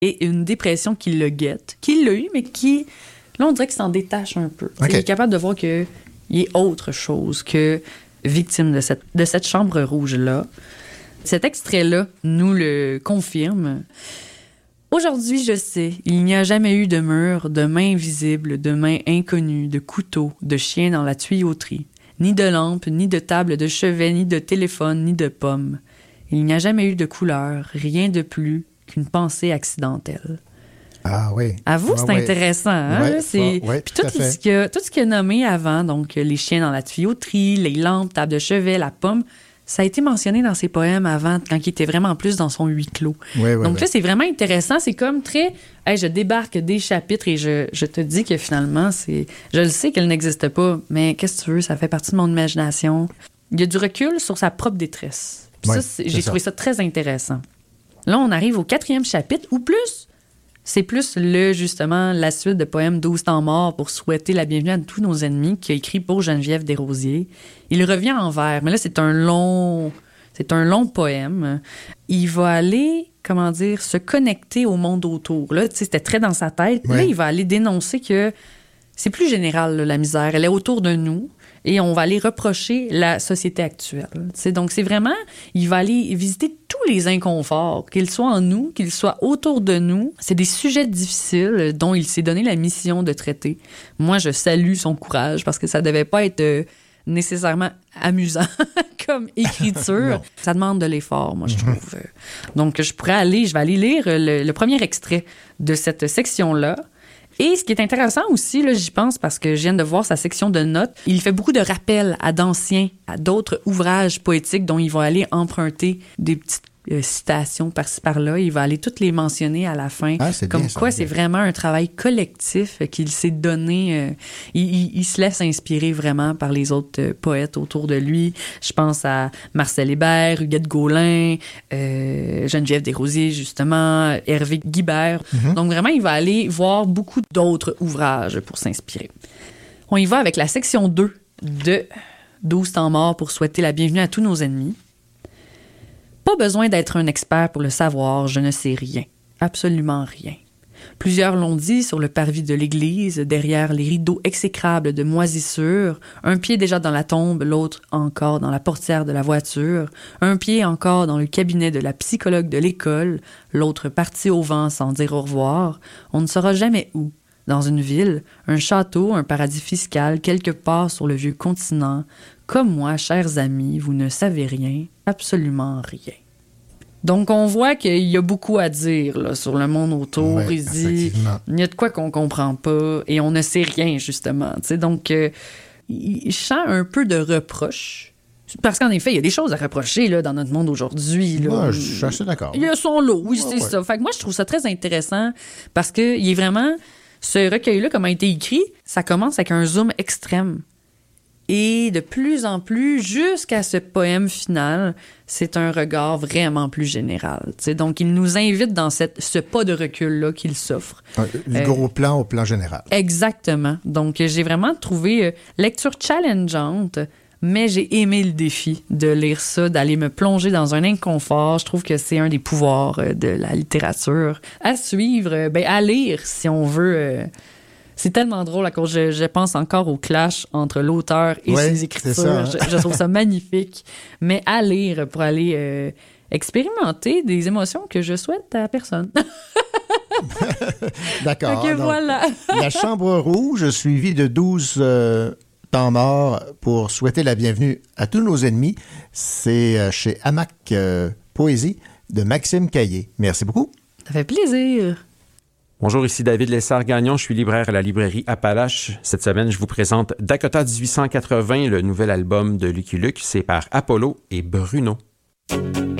et une dépression qui le guette, qui l'a eu, mais qui, là, on dirait qu'il s'en détache un peu. Okay. Il est capable de voir qu'il est autre chose que victime de cette chambre rouge-là. Cet extrait-là nous le confirme. Aujourd'hui, je sais, il n'y a jamais eu de mur, de mains invisibles, de mains inconnues, de couteaux, de chiens dans la tuyauterie, ni de lampe, ni de table de chevet, ni de téléphone, ni de pommes. Il n'y a jamais eu de couleur, rien de plus qu'une pensée accidentelle. Ah oui. À vous, c'est intéressant. Hein? Puis tout ce qu'il a nommé avant, donc les chiens dans la tuyauterie, les lampes, table de chevet, la pomme, ça a été mentionné dans ses poèmes avant, quand il était vraiment plus dans son huis clos. Donc là, c'est vraiment intéressant. C'est comme très... Hey, je débarque des chapitres et je te dis que finalement, c'est... Je le sais qu'elle n'existe pas, mais qu'est-ce que tu veux? Ça fait partie de mon imagination. Il y a du recul sur sa propre détresse. Puis j'ai trouvé ça très intéressant. Là, on arrive au 4e chapitre, ou plus... C'est plus justement la suite de poèmes 12 temps morts pour souhaiter la bienvenue à tous nos ennemis qu'il a écrit pour Geneviève Desrosiers. Il revient en vers, mais là, c'est un long poème. Il va aller, se connecter au monde autour. Là, c'était très dans sa tête. Ouais. Là, il va aller dénoncer que c'est plus général, là, la misère. Elle est autour de nous. Et on va aller reprocher la société actuelle. T'sais, donc, c'est vraiment... Il va aller visiter tous les inconforts, qu'ils soient en nous, qu'ils soient autour de nous. C'est des sujets difficiles dont il s'est donné la mission de traiter. Moi, je salue son courage parce que ça devait pas être nécessairement amusant comme écriture. Ça demande de l'effort, moi, je trouve. Donc, je vais aller lire le premier extrait de cette section-là. Et ce qui est intéressant aussi, là, j'y pense parce que je viens de voir sa section de notes, il fait beaucoup de rappels à d'autres ouvrages poétiques dont il va aller emprunter des petites citations par-ci par-là. Il va aller toutes les mentionner à la fin. Ah, comme bien, quoi, c'est vraiment un travail collectif qu'il s'est donné. Il se laisse inspirer vraiment par les autres poètes autour de lui. Je pense à Marcel Hébert, Huguette Gaulin, Geneviève Desrosiers, justement, Hervé Guibert. Mm-hmm. Donc vraiment, il va aller voir beaucoup d'autres ouvrages pour s'inspirer. On y va avec la section 2 de 12 temps morts pour souhaiter la bienvenue à tous nos ennemis. Pas besoin d'être un expert pour le savoir, je ne sais rien. Absolument rien. Plusieurs l'ont dit sur le parvis de l'église, derrière les rideaux exécrables de moisissure, un pied déjà dans la tombe, l'autre encore dans la portière de la voiture, un pied encore dans le cabinet de la psychologue de l'école, l'autre parti au vent sans dire au revoir. On ne saura jamais où. Dans une ville, un château, un paradis fiscal, quelque part sur le vieux continent. Comme moi, chers amis, vous ne savez rien, absolument rien. Donc, on voit qu'il y a beaucoup à dire là, sur le monde autour. Ouais, il dit, il y a de quoi qu'on comprend pas et on ne sait rien, justement. T'sais. Donc, il sent un peu de reproche. Parce qu'en effet, il y a des choses à reprocher là, dans notre monde aujourd'hui. Là. Moi, je suis assez d'accord. Il y a son lot, oui, c'est ça. Fait que moi, je trouve ça très intéressant parce qu'il est vraiment... Ce recueil-là, comme a été écrit, ça commence avec un zoom extrême. Et de plus en plus, jusqu'à ce poème final, c'est un regard vraiment plus général. T'sais. Donc, il nous invite dans ce pas de recul-là qu'il s'offre. Du gros plan au plan général. Exactement. Donc, j'ai vraiment trouvé lecture challengeante, mais j'ai aimé le défi de lire ça, d'aller me plonger dans un inconfort. Je trouve que c'est un des pouvoirs de la littérature. À suivre, à lire, si on veut... C'est tellement drôle à cause je pense encore au clash entre l'auteur et ses écritures. Ça, hein? je trouve ça magnifique. Mais à lire pour aller expérimenter des émotions que je souhaite à personne. D'accord. Donc, voilà. La Chambre rouge, suivie de 12 temps morts pour souhaiter la bienvenue à tous nos ennemis. C'est chez Hamac Poésie de Maxime Caillé. Merci beaucoup. Ça fait plaisir. Bonjour, ici David Lessard-Gagnon, je suis libraire à la librairie Appalache. Cette semaine, je vous présente Dakota 1880, le nouvel album de Lucky Luke. C'est par Apollo et Bruno.